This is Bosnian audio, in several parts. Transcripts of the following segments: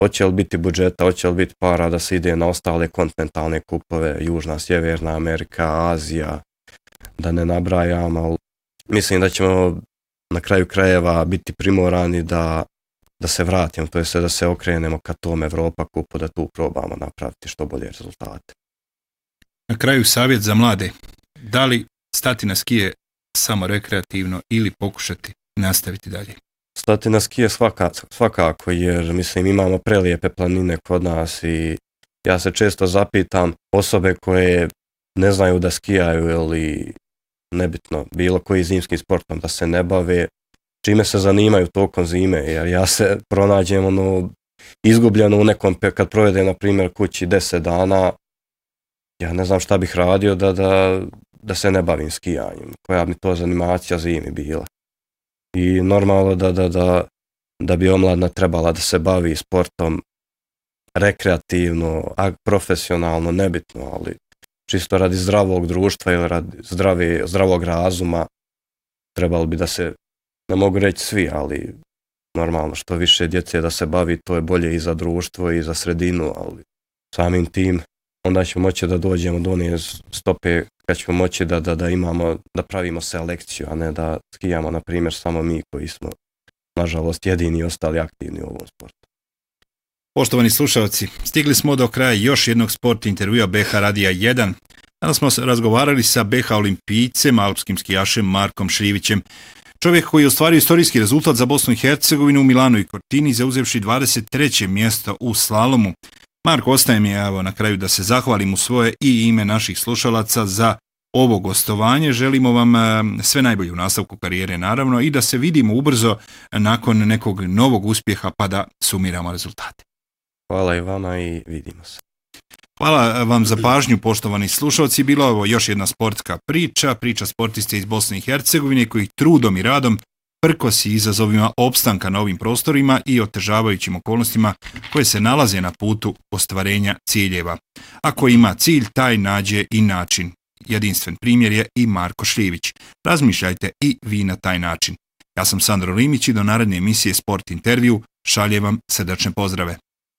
hoće li biti budžeta, hoće li biti para da se ide na ostale kontinentalne kupove, Južna, Sjeverna Amerika, Azija, da ne nabrajam, ali mislim da ćemo na kraju krajeva biti primorani da se vratimo, to jest da se okrenemo ka tom Evropa kupu, da tu probamo napraviti što bolje rezultate. Na kraju savjet za mlade, da li stati na skije samo rekreativno ili pokušati nastaviti dalje? Stati na skije svakako, jer mislim imamo prelijepe planine kod nas i ja se često zapitam osobe koje ne znaju da skijaju ili nebitno bilo koji zimskim sportom da se ne bave, čime se zanimaju tokom zime, jer ja se pronađem izgubljeno u nekom, kad provedem na primjer kući 10 dana, ja ne znam šta bih radio da se ne bavim skijanjem, koja bi to zanimacija zimi bila. I normalno da bi omladina trebala da se bavi sportom rekreativno, profesionalno, nebitno, ali čisto radi zdravog društva ili radi zdravog razuma, trebalo bi da se, ne mogu reći svi, ali normalno što više djece da se bavi, to je bolje i za društvo i za sredinu, ali samim tim onda ćemo moći da dođemo do one stope kad ćemo moći da imamo, da pravimo selekciju, a ne da skijamo, na primjer, samo mi koji smo, nažalost, jedini ostali aktivni u ovom sportu. Poštovani slušalci, stigli smo do kraja još jednog sport intervjua BH Radija 1. Danas smo razgovarali sa BH olimpijcem, alpskim skijašem Markom Šljivićem. Čovjek koji je ostvario istorijski rezultat za Bosnu i Hercegovinu u Milanu i Cortini, zauzevši 23. mjesto u slalomu. Marko, ostaje mi na kraju da se zahvalim u svoje i ime naših slušalaca za ovo gostovanje. Želimo vam sve najbolje u nastavku karijere, naravno, i da se vidimo ubrzo nakon nekog novog uspjeha pa da sumiramo rezultate. Hvala i vama i vidimo se. Hvala vam za pažnju, poštovani slušalci. Bila ovo još jedna sportska priča sportiste iz Bosne i Hercegovine koji trudom i radom prkosi izazovima opstanka na ovim prostorima i otežavajućim okolnostima koje se nalaze na putu ostvarenja ciljeva. Ako ima cilj, taj nađe i način. Jedinstven primjer je i Marko Šljivić. Razmišljajte i vi na taj način. Ja sam Sandro Limić i do naredne emisije Sport Intervju šaljem vam srdačne pozdrave.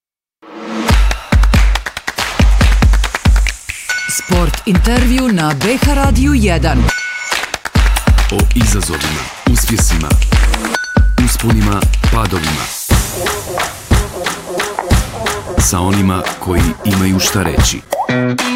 Sport Intervju na BH Radiju 1. O izazovima, uspjesima, usponima, padovima. Sa onima koji imaju šta reći.